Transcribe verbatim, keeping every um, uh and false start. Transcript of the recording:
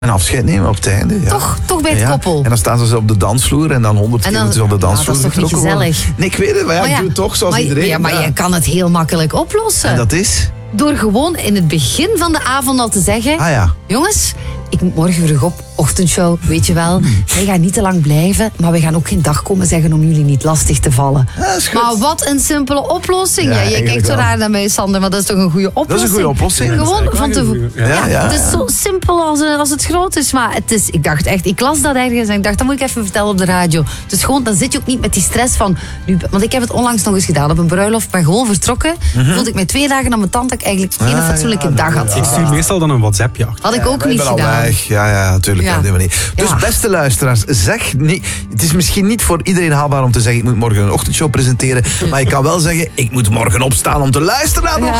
Een afscheid nemen op het einde. Ja. Toch, toch bij het ja. koppel. En dan staan ze op de dansvloer en dan honderd keer moeten ze op de dansvloer. Ja, dat is toch niet gezellig? Worden. Nee, ik weet het, maar ja, maar ja, ik doe het toch zoals maar, iedereen. Ja, maar ja. je kan het heel makkelijk oplossen. En dat is? Door gewoon in het begin van de avond al te zeggen... Ah ja. Jongens, ik moet morgen vroeg op, ochtendshow, weet je wel. Wij gaan niet te lang blijven, maar we gaan ook geen dag komen zeggen om jullie niet lastig te vallen. Ja, is goed. Maar wat een simpele oplossing. Ja, Ja, je kijkt zo wel. raar naar mij, Sander, maar dat is toch een goede oplossing? Dat is een goede oplossing. Gewoon Dat is van te... eigenlijk wel Ja, een goeie. Ja, ja. Het is zo simpel als, als het groot is, maar het is, ik dacht echt, ik las dat ergens en ik dacht, dat moet ik even vertellen op de radio. Dus gewoon, dan zit je ook niet met die stress van... Nu, want ik heb het onlangs nog eens gedaan op een bruiloft, ik ben gewoon vertrokken. Mhm. Voelde ik mij twee dagen aan mijn tand dat ik eigenlijk geen Ah, fatsoenlijke ja, dag had. Ik stuur meestal dan een WhatsAppje achter. Had ik ook Maar ik niet ben al gedaan. weg. Ja, ja, natuurlijk. Ja. op die manier. Dus Ja. beste luisteraars, zeg niet... Het is misschien niet voor iedereen haalbaar om te zeggen ik moet morgen een ochtendshow presenteren. Maar ik kan wel zeggen, ik moet morgen opstaan om te luisteren naar de Ja.